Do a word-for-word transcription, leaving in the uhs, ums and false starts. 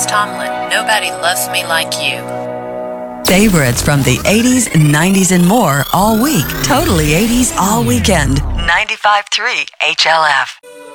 Tomlin, Nobody Loves Me Like You. Favorites from the eighties, nineties, and more all week. Totally eighties all weekend. ninety-five point three H L F.